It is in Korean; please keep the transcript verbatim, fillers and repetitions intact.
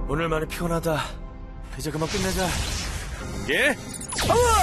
오늘 많이 피곤하다. 이제 그만 끝내자. 예? 파워!